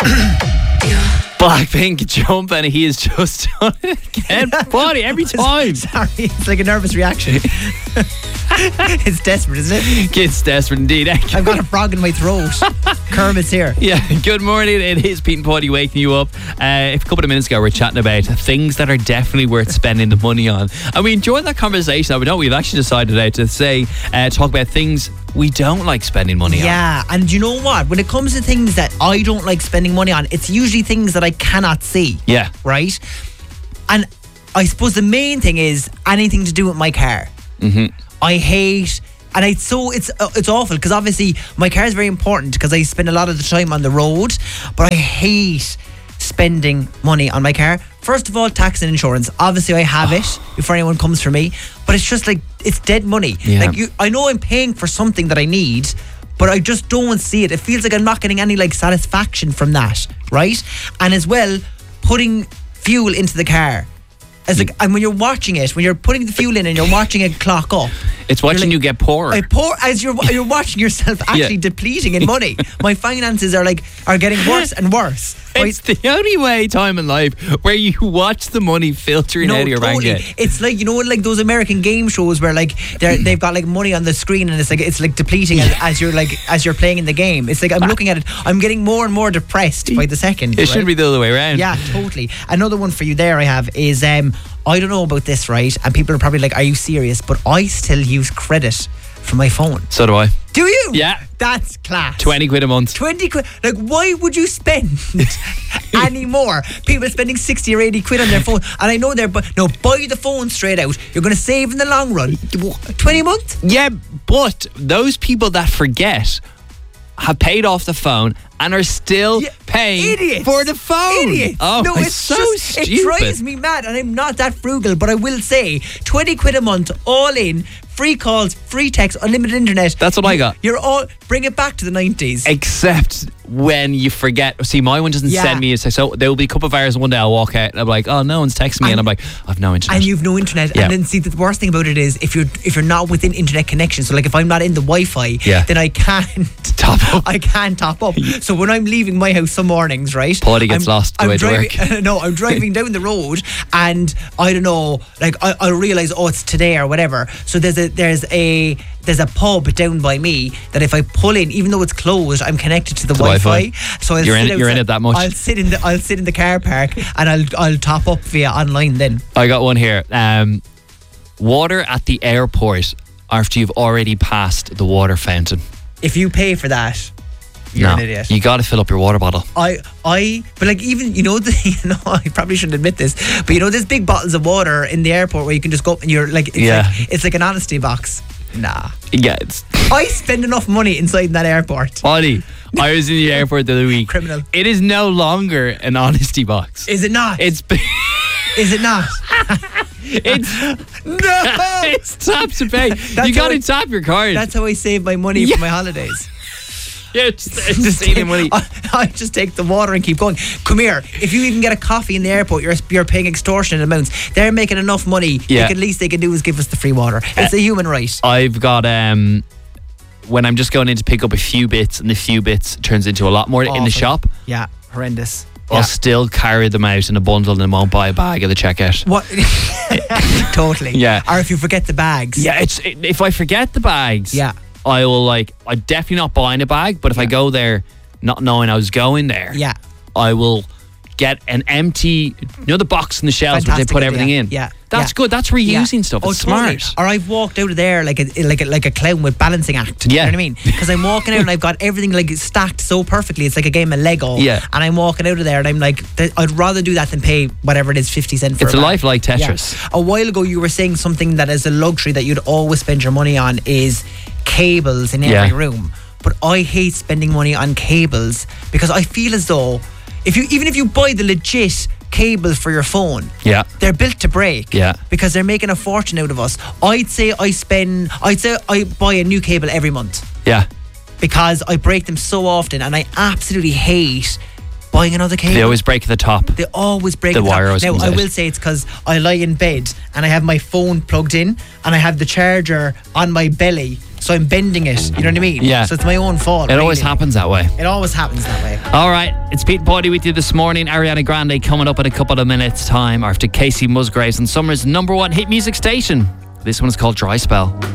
Blackpink jump, and he has just done it again. Buddy, every time. Sorry, it's like a nervous reaction. It's desperate, isn't it? It's desperate indeed. I've got a frog in my throat. Kermit's here. Yeah, good morning. It is Pete and Paddy waking you up. A couple of minutes ago, we were chatting about things that are definitely worth spending the money on. And we enjoyed that conversation. We've actually decided now to say, talk about things we don't like spending money on. Yeah, and you know what? When it comes to things that I don't like spending money on, it's usually things that I cannot see. Yeah. Right? And I suppose the main thing is anything to do with my car. Mm-hmm. I hate... And it's awful because obviously my car is very important because I spend a lot of the time on the road, but I hate spending money on my car. First of all, tax and insurance. Obviously I have it before anyone comes for me, but it's just like, it's dead money. Yeah. Like I know I'm paying for something that I need, but I just don't see it. It feels like I'm not getting any like satisfaction from that, right? And as well, putting fuel into the car. It's like, and when you're watching it, when you're putting the fuel in and you're watching it clock up, it's watching you get poorer. As you're watching yourself actually depleting in money. My finances are getting worse and worse. It's the only time in life where you watch the money filtering out of your bank account. It's like, you know, like those American game shows where like they've got like money on the screen and it's like depleting as you're playing in the game. It's like I'm looking at it, I'm getting more and more depressed by the second. It should be the other way around. Yeah, totally. Another one for you there I have is I don't know about this, right? And people are probably like, are you serious? But I still use credit for my phone. So do I. Do you? Yeah. That's class. 20 quid a month. 20 quid. Like, why would you spend any more? People are spending 60 or 80 quid on their phone. And I know buy the phone straight out. You're going to save in the long run. 20 a month? Yeah, but those people that forget have paid off the phone and are still paying for the phone. Idiots. Oh, no, it's so stupid. It drives me mad, and I'm not that frugal, but I will say 20 quid a month, all in, free calls, free text, unlimited internet. That's what I got. Bring it back to the 90s. Except when you forget. See, my one doesn't send me. So there will be a couple of hours one day I'll walk out and I'm like, oh, no one's texting me, and I'm like, I've no internet. And you've no internet. And then see, the worst thing about it is if you're not within internet connection. So like if I'm not in the Wi-Fi, then I can't top up. I can't top up. So when I'm leaving my house some mornings, right? Paddy gets lost the way to work. No, I'm driving down the road and I don't know, like I realise, it's today or whatever. So there's a pub down by me that if I pull in, even though it's closed, I'm connected to the Wi-Fi. So you're in it that much. I'll sit in the car park and I'll top up via online then. I got one here. Water at the airport after you've already passed the water fountain. If you pay for that, you're an idiot. You got to fill up your water bottle. But like even I probably shouldn't admit this, but there's big bottles of water in the airport where you can just go up and you're like, it's like an honesty box. Nah. Yeah, I spend enough money inside that airport. Paddy, I was in the airport the other week. Criminal. It is no longer an honesty box. Is it not? Is it not? It's tap to pay. You got to tap your card. That's how I save my money for my holidays. Yeah, just saving money. I just take the water and keep going. Come here. If you even get a coffee in the airport, you're paying extortionate amounts. They're making enough money. Yeah. The least they can do is give us the free water. It's a human right. I've got when I'm just going in to pick up a few bits, and the few bits turns into a lot more in the shop. Yeah, horrendous. I'll still carry them out in a bundle and won't buy a bag at the checkout. What? Totally. Yeah. Or if you forget the bags. Yeah, if I forget the bags, I will I'm definitely not buying a bag, but if I go there not knowing I was going there, I will get an empty, the box in the shelves where they put everything in. Yeah. That's good. That's reusing stuff. It's totally. smart. Or I've walked out of there like a clown with balancing act. You know what I mean? Because I'm walking out and I've got everything stacked so perfectly. It's like a game of Lego. Yeah. And I'm walking out of there and I'm like, I'd rather do that than pay whatever it is, 50 cents for it's a life like Tetris. Yeah. A while ago you were saying something that is a luxury that you'd always spend your money on is cables in every room. But I hate spending money on cables because I feel as though even if you buy the legit cable for your phone, they're built to break, because they're making a fortune out of us. I'd say I buy a new cable every month, because I break them so often, and I absolutely hate buying another cable. They always break at the top. They always break the wire. Now I will say it's because I lie in bed and I have my phone plugged in and I have the charger on my belly. so I'm bending it. You know what I mean? Yeah. So it's my own fault. It always happens that way. It always happens that way. All right, it's Pete and Paulie with you this morning. Ariana Grande coming up in a couple of minutes' time after Casey Musgraves and Summer's #1 hit music station. This one is called Dry Spell.